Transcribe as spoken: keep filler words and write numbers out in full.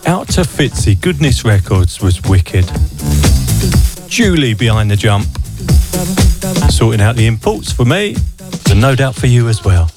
Out to Fitzy, Goodness Records was wicked. Julie behind the jump, sorting out the imports for me, and no doubt for you as well.